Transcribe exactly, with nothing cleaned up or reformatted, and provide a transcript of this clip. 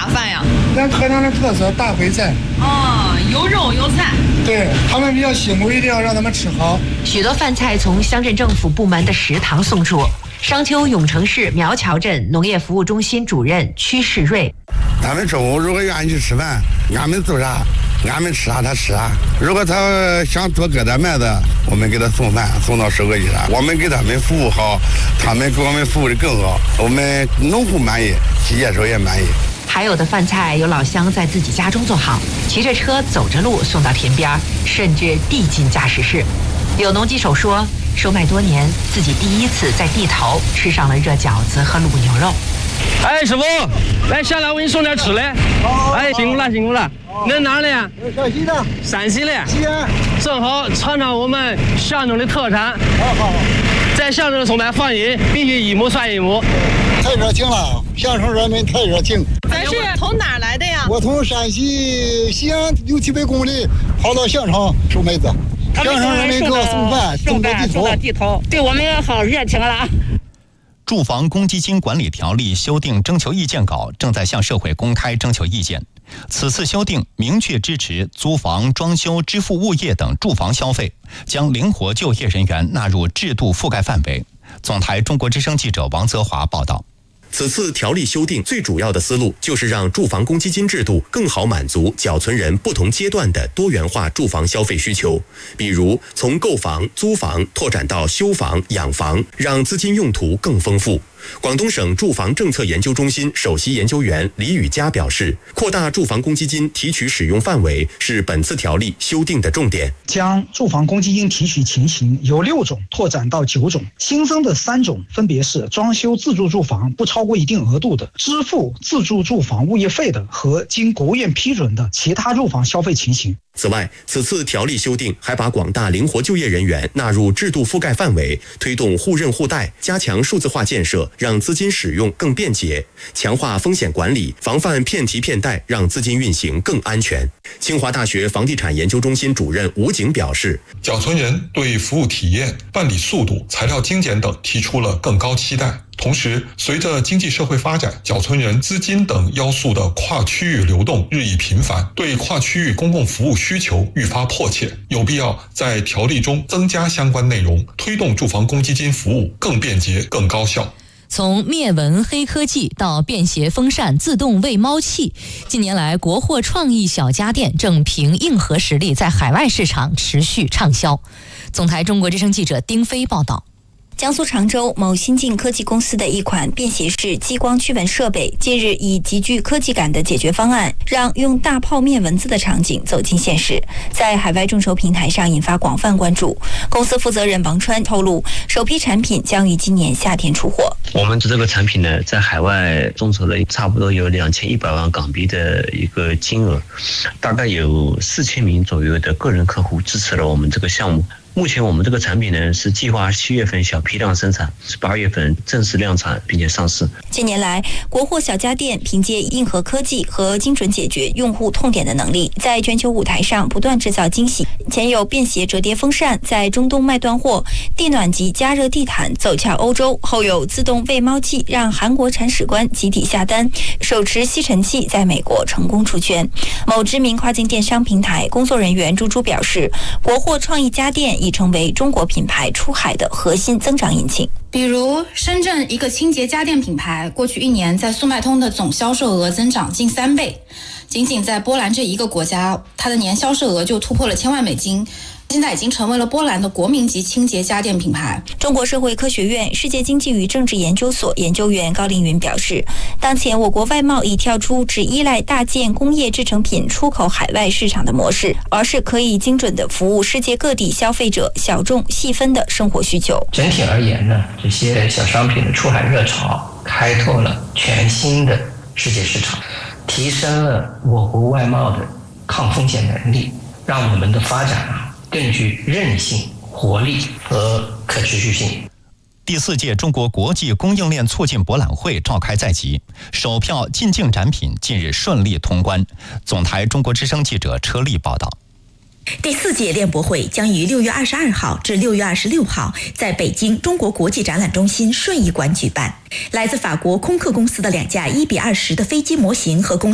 啥饭呀？ 咱河南的特色大烩菜。 哦，有肉有菜。 对，他们比较辛苦，一定要让他们吃好。 许多饭菜从乡镇政府部门的食堂送出。商丘永城市苗桥镇农业服务中心主任屈世瑞， 他们中午如果愿意去吃饭，俺们做啥，俺们吃啥他吃啥。如果他想多割点麦子，我们给他送饭送到收割机上，我们给他们服务好，他们给我们服务的更好，我们农户满意，企业手也满意。 还有的饭菜有老乡在自己家中做好，骑着车走着路送到田边，甚至递进驾驶室。有农机手说，收麦多年，自己第一次在地头吃上了热饺子和卤牛肉。 哎，师傅，来下来，我给你送点吃的。哎，辛苦了，辛苦了。你在哪里啊？ 陕西的。 陕西的。 西安。 正好尝尝我们象征的特产。 好好。 在象征送来欢迎，必须一亩算一亩。 太热情了，象城人民太热情。 咱是从哪儿来的呀？ 我从陕西西安六七百公里跑到象城收麦子。象城人民给我送饭，送到地头， 地头，对我们好热情了。 住房公积金管理条例修订征求意见稿正在向社会公开征求意见。此次修订明确支持租房、装修、支付物业等住房消费，将灵活就业人员纳入制度覆盖范围。总台中国之声记者王泽华报道。 此次条例修订最主要的思路就是让住房公积金制度更好满足缴存人不同阶段的多元化住房消费需求，比如从购房、租房拓展到修房、养房，让资金用途更丰富。广东省住房政策研究中心首席研究员李宇佳表示，扩大住房公积金提取使用范围是本次条例修订的重点， 将住房公积金提取情形由六种拓展到九种，新增的三种分别是装修自住住房不超过一定额度的，支付自住住房物业费的和经国务院批准的其他住房消费情形。 此外，此次条例修订还把广大灵活就业人员纳入制度覆盖范围，推动互认互贷，加强数字化建设，让资金使用更便捷，强化风险管理，防范骗提骗贷，让资金运行更安全。清华大学房地产研究中心主任吴景表示， 缴存人对服务体验、办理速度、材料精简等提出了更高期待。同时，随着经济社会发展，缴存人资金等要素的跨区域流动日益频繁，对跨区域公共服务需求愈发迫切，有必要在条例中增加相关内容，推动住房公积金服务更便捷、更高效。 从灭蚊黑科技到便携风扇、自动喂猫器，近年来国货创意小家电正凭硬核实力在海外市场持续畅销。总台中国之声记者丁飞报道。 江苏常州某新晋科技公司的一款便携式激光驱蚊设备，近日以极具科技感的解决方案，让用大炮灭蚊子的场景走进现实，在海外众筹平台上引发广泛关注。公司负责人王川透露，首批产品将于今年夏天出货。 我们这个产品呢，在海外众筹了差不多有两千一百万港币的一个金额，大概有四千名左右的个人客户支持了我们这个项目。目前我们这个产品呢是计划七月份小批量生产，是八月份正式量产并且上市。 近年来，国货小家电凭借硬核科技和精准解决用户痛点的能力，在全球舞台上不断制造惊喜。前有便携折叠风扇在中东卖断货，地暖及加热地毯走俏欧洲，后有自动喂猫器让韩国铲屎官集体下单，手持吸尘器在美国成功出圈。某知名跨境电商平台工作人员朱朱表示，国货创意家电已成为中国品牌出海的核心增长引擎。 比如深圳一个清洁家电品牌，过去一年在速卖通的总销售额增长近三倍，仅仅在波兰这一个国家，它的年销售额就突破了千万美金。现在已经成为了波兰的国民级清洁家电品牌。 中国社会科学院世界经济与政治研究所研究员高凌云表示，当前我国外贸已跳出只依赖大件工业制成品出口海外市场的模式，而是可以精准地服务世界各地消费者小众细分的生活需求。 整体而言呢，这些小商品的出海热潮开拓了全新的世界市场，提升了我国外贸的抗风险能力，让我们的发展啊更具韧性、活力和可持续性。 第四届中国国际供应链促进博览会召开在即，首票进境展品近日顺利通关。总台中国之声记者车丽报道。 第四届链博会将于六月二十二号至六月二十六号在北京中国国际展览中心顺义馆举办。来自法国空客公司的两架一比二十的飞机模型和公